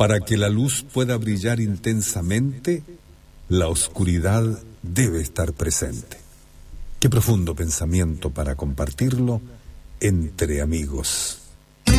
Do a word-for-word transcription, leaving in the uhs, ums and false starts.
Para que la luz pueda brillar intensamente, la oscuridad debe estar presente. Qué profundo pensamiento para compartirlo entre amigos.